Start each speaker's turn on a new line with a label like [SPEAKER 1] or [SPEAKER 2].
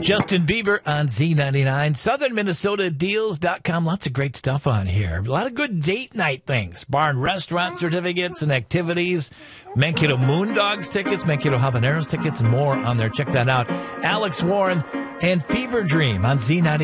[SPEAKER 1] Justin Bieber on Z99. SouthernMinnesotaDeals.com. Lots of great stuff on here. A lot of good date night things. Bar and restaurant certificates and activities. Mankato Moondogs tickets, Mankato Habaneros tickets, and more on there. Check that out. Alex Warren and Fever Dream on Z99.